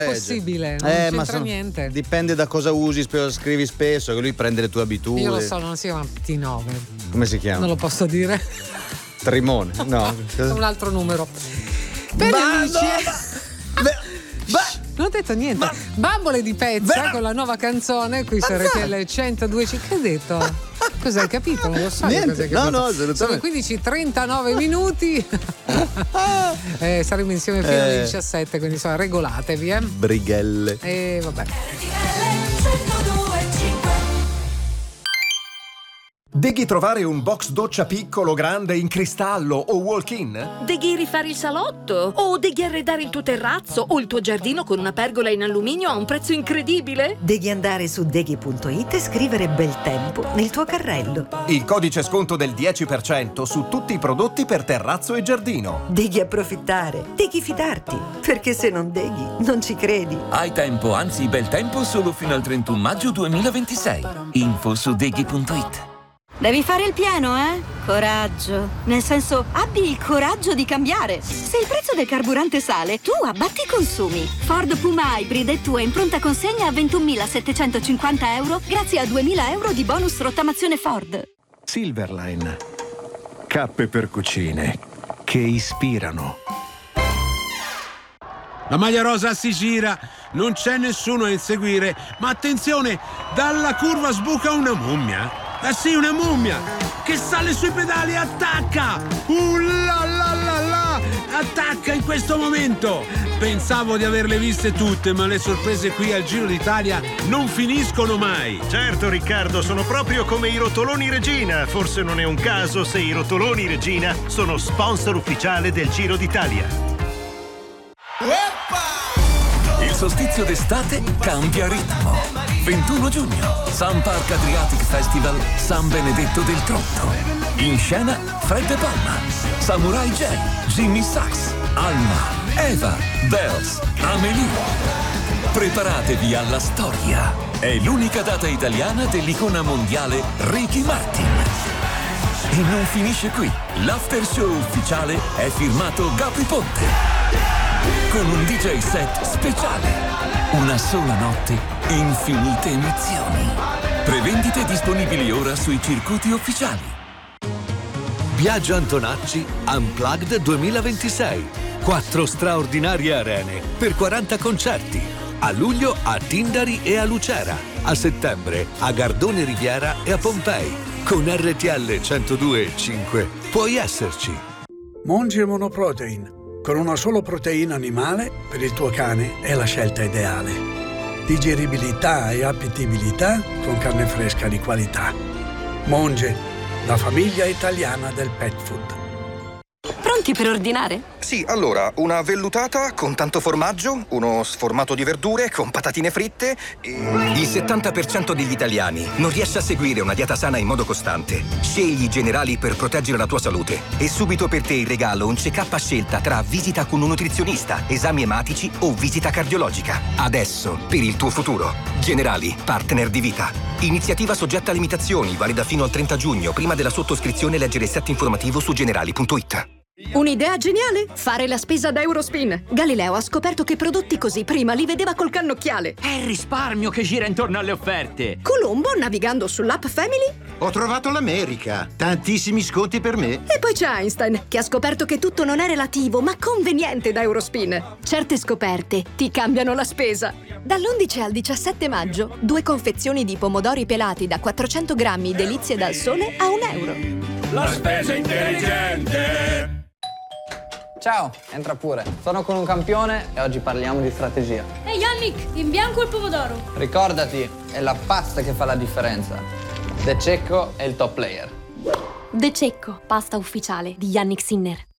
Possibile, non c'entra niente. Dipende da cosa usi, scrivi spesso, che lui prende le tue abitudini. Io lo so, non si chiama T9. Come si chiama? Non lo posso dire. Trimone, no. Un altro numero. Bene, amici. Non ho detto niente. Bambole di pezza con la nuova canzone qui su RTL 102. Che hai detto? Cosa hai capito? Non lo so. Niente. No, assolutamente. Sono 15:39 minuti. Saremo insieme fino alle 17, quindi regolatevi. Brighelle. Vabbè. Deghi trovare un box doccia piccolo, grande, in cristallo o walk-in? Deghi rifare il salotto? O deghi arredare il tuo terrazzo o il tuo giardino con una pergola in alluminio a un prezzo incredibile? Devi andare su deghi.it e scrivere bel tempo nel tuo carrello. Il codice sconto del 10% su tutti i prodotti per terrazzo e giardino. Devi approfittare, devi fidarti, perché se non deghi non ci credi. Hai tempo, anzi bel tempo, solo fino al 31 maggio 2026. Info su deghi.it. Devi fare il pieno, eh? Coraggio. Nel senso, abbi il coraggio di cambiare. Se il prezzo del carburante sale, tu abbatti i consumi. Ford Puma Hybrid è tua in pronta consegna a 21.750 euro grazie a 2.000 euro di bonus rottamazione Ford. Silverline. Cappe per cucine che ispirano. La maglia rosa si gira, non c'è nessuno a inseguire, ma attenzione, dalla curva sbuca una mummia. Sì, una mummia che sale sui pedali e attacca! La la la la! Attacca in questo momento! Pensavo di averle viste tutte, ma le sorprese qui al Giro d'Italia non finiscono mai! Certo, Riccardo, sono proprio come i rotoloni Regina. Forse non è un caso se i rotoloni Regina sono sponsor ufficiale del Giro d'Italia. Il solstizio d'estate cambia ritmo. 21 giugno, Sun Park Adriatic Festival San Benedetto del Tronto. In scena Fred De Palma, Samurai J, Jimmy Sachs, Alma, Eva, Bells, Amelie. Preparatevi alla storia. È l'unica data italiana dell'icona mondiale Ricky Martin. E non finisce qui. L'after show ufficiale è firmato Gabri Ponte. Con un DJ set speciale. Una sola notte, infinite emozioni. Prevendite disponibili ora sui circuiti ufficiali. Biagio Antonacci Unplugged 2026. 4 straordinarie arene per 40 concerti. A luglio a Tindari e a Lucera. A settembre a Gardone Riviera e a Pompei. Con RTL 102.5 puoi esserci. Monge Monoprotein. Con una sola proteina animale, per il tuo cane è la scelta ideale. Digeribilità e appetibilità con carne fresca di qualità. Monge, la famiglia italiana del pet food. Pronti per ordinare? Sì, allora, una vellutata con tanto formaggio, uno sformato di verdure con patatine fritte e... Il 70% degli italiani non riesce a seguire una dieta sana in modo costante. Scegli i Generali per proteggere la tua salute. E subito per te in regalo un check-up a scelta tra visita con un nutrizionista, esami ematici o visita cardiologica. Adesso, per il tuo futuro. Generali, partner di vita. Iniziativa soggetta a limitazioni, valida fino al 30 giugno. Prima della sottoscrizione leggere il set informativo su generali.it. Un'idea geniale? Fare la spesa da Eurospin. Galileo ha scoperto che prodotti così prima li vedeva col cannocchiale. È il risparmio che gira intorno alle offerte. Colombo, navigando sull'app Family. Ho trovato l'America. Tantissimi sconti per me. E poi c'è Einstein, che ha scoperto che tutto non è relativo, ma conveniente da Eurospin. Certe scoperte ti cambiano la spesa. Dall'11 al 17 maggio, 2 confezioni di pomodori pelati da 400 grammi delizie dal sole a €1. La spesa intelligente! Ciao, entra pure. Sono con un campione e oggi parliamo di strategia. Ehi Yannick, in bianco il pomodoro. Ricordati, è la pasta che fa la differenza. De Cecco è il top player. De Cecco, pasta ufficiale di Yannick Sinner.